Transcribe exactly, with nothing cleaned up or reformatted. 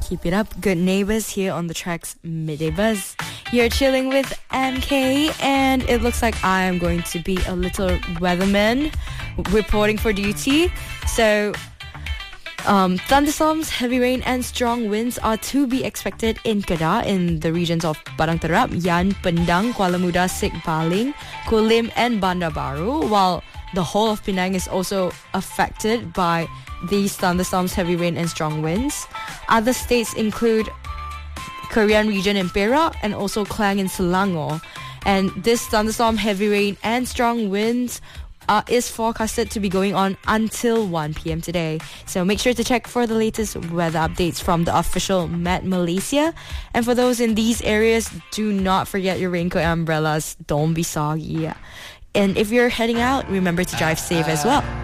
Keep it up. Good neighbors here on the tracks Midday Buzz. You're chilling with M K, and it looks like I am going to be a little weatherman reporting for duty. So, um, thunderstorms, heavy rain, and strong winds are to be expected in Kedah in the regions of Padang Terap, Yan, Pendang, Kuala Muda, Sik Baling, Kulim, and Bandar Baru, while the whole of Penang is also affected by these thunderstorms, heavy rain, and strong winds. Other states include Korean region in Perak and also Klang in Selangor. And this thunderstorm, heavy rain, and strong winds uh, is forecasted to be going on until one p.m. today. So make sure to check for the latest weather updates from the official Met Malaysia. And for those in these areas, do not forget your raincoat and umbrellas. Don't be soggy. And if you're heading out, remember to drive safe as well.